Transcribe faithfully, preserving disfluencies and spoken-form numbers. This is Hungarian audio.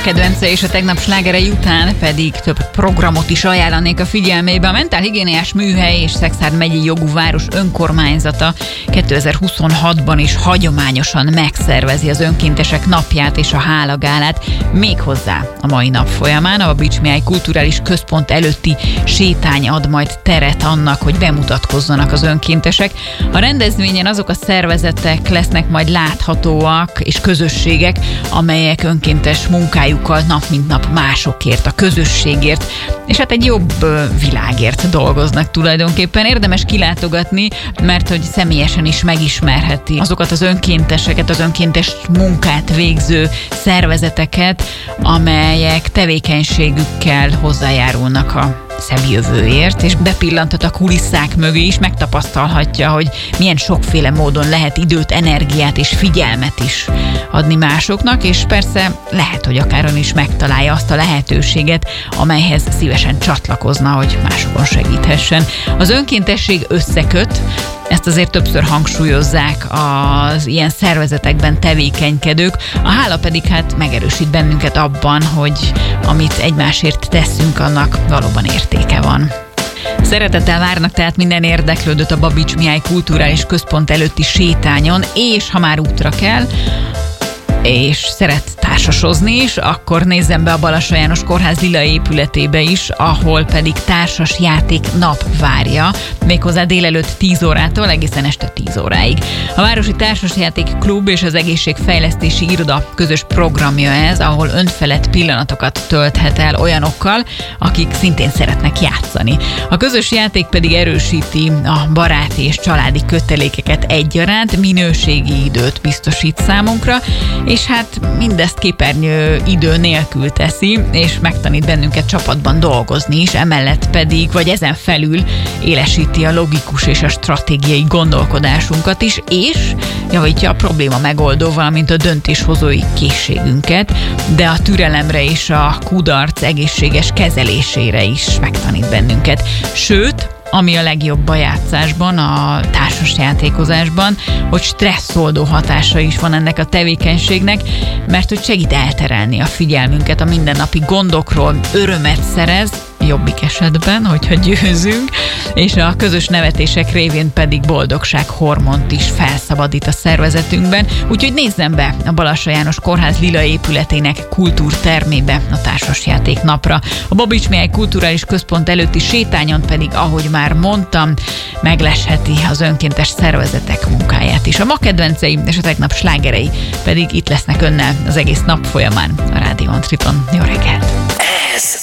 kedvence és a tegnap slágerei után pedig több programot is ajánlanék a figyelmébe. A Mentálhigiéniás Műhely és Szekszárd megyei jogú város önkormányzata kétezer-huszonhatban is hagyományosan megszervezi az önkéntesek napját és a hálagálát, méghozzá a mai nap folyamán. A Babits Mihály Kulturális Központ előtti sétány ad majd teret annak, hogy bemutatkozzanak az önkéntesek. A rendezvényen azok a szervezetek lesznek majd láthatóak és közösségek, amelyek önkéntes munkájukkal nap mint nap másokért, a közösségért, és hát egy jobb világért dolgoznak tulajdonképpen. Érdemes kilátogatni, mert hogy személyesen is megismerheti azokat az önkénteseket, az önkéntes munkát végző szervezeteket, amelyek tevékenységükkel hozzájárulnak a szebb jövőért, és bepillanthat a kulisszák mögé is, megtapasztalhatja, hogy milyen sokféle módon lehet időt, energiát és figyelmet is adni másoknak, és persze lehet, hogy akár is megtalálja azt a lehetőséget, amelyhez szívesen csatlakozna, hogy másokon segíthessen. Az önkéntesség összeköt, ezt azért többször hangsúlyozzák az ilyen szervezetekben tevékenykedők, a hála pedig hát megerősít bennünket abban, hogy amit egymásért teszünk, annak valóban értéke van. Szeretettel várnak tehát minden érdeklődőt a Babits Mihály Kulturális Központ előtti sétányon, és ha már útra kell, és szeret társasozni is, akkor nézzen be a Balassa János Kórház lila épületébe is, ahol pedig társas játék nap várja, méghozzá délelőtt tíz órától egészen este tíz óráig. A Városi Társasjáték Klub és az Egészségfejlesztési Iroda közös programja ez, ahol önfelett pillanatokat tölthet el olyanokkal, akik szintén szeretnek játszani. A közös játék pedig erősíti a baráti és családi kötelékeket egyaránt, minőségi időt biztosít számunkra, és hát mindezt képernyő idő nélkül teszi, és megtanít bennünket csapatban dolgozni is, emellett pedig, vagy ezen felül élesíti a logikus és a stratégiai gondolkodásunkat is, és javítja a probléma megoldó, valamint a döntéshozói készségünket, de a türelemre és a kudarc egészséges kezelésére is megtanít bennünket. Sőt, ami a legjobb a játszásban, a társasjátékozásban, hogy stresszoldó hatása is van ennek a tevékenységnek, mert hogy segít elterelni a figyelmünket a mindennapi gondokról, örömet szerez, jobbik esetben, hogyha győzünk, és a közös nevetések révén pedig boldogság hormont is felszabadít a szervezetünkben, úgyhogy nézzen be a Balassa János Kórház lila épületének kultúrtermébe a társasjáték napra. A Babits Mihály Kulturális Központ előtti sétányon pedig, ahogy már mondtam, meglesheti az önkéntes szervezetek munkáját is. A ma kedvencei és a tegnap slágerei pedig itt lesznek önnel az egész nap folyamán a Rádió Antriton. Jó reggelt!